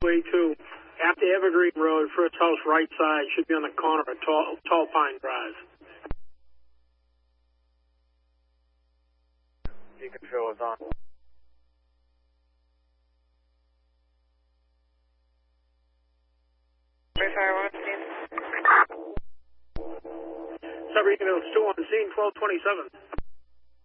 Way 2. After Evergreen Road, first house right side, should be on the corner of Tall Pine Drive. You can fill us on. Submarine, it's 2 on the scene, 1227.